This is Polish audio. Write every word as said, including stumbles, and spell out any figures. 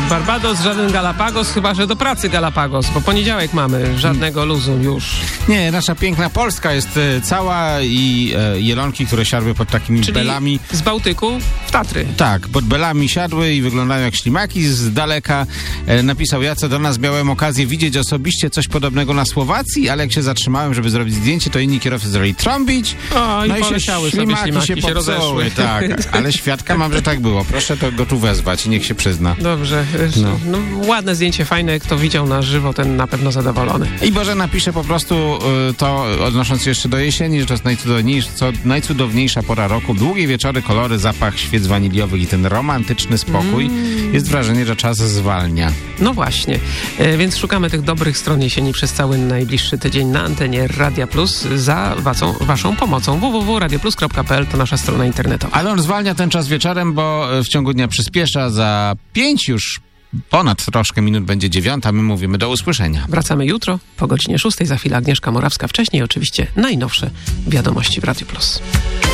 Barbados, żaden Galapagos, chyba że do pracy Galapagos, bo poniedziałek mamy, żadnego luzu już. Nie, nasza piękna Polska jest e, cała i e, jelonki, które siadły pod takimi Czyli belami. z Bałtyku w Tatry. Tak, pod belami siadły i wyglądają jak ślimaki z daleka. E, napisał Jacek do nas, miałem okazję widzieć osobiście coś podobnego na Słowacji, ale jak się zatrzymałem, żeby zrobić zdjęcie, to inni kierowcy zaczęli trąbić. O, i no i się poleciały sobie ślimaki, ślimaki, się się popsuły, rozeszły. tak. Ale świadka mam, że tak było. Proszę to go tu wezwać i niech się przyzna. Dobrze. No. No, ładne zdjęcie, fajne. Kto widział na żywo, ten na pewno zadowolony. I Boże napisze po prostu y, to, odnosząc się jeszcze do jesieni, że to jest najcudowniejsza, co, najcudowniejsza pora roku. Długie wieczory, kolory, zapach świec waniliowych i ten romantyczny spokój. Mm. Jest wrażenie, że czas zwalnia. No właśnie. E, więc szukamy tych dobrych stron jesieni przez cały najbliższy tydzień na antenie Radia Plus za waszą, waszą pomocą. w w w kropka radio plus kropka p l to nasza strona internetowa. Ale on zwalnia ten czas wieczorem, bo w ciągu dnia przyspiesza. Za pięć już ponad troszkę minut będzie dziewiąta. My mówimy do usłyszenia. Wracamy jutro po godzinie szóstej. Za chwilę Agnieszka Morawska. Wcześniej oczywiście najnowsze wiadomości w Radiu Plus.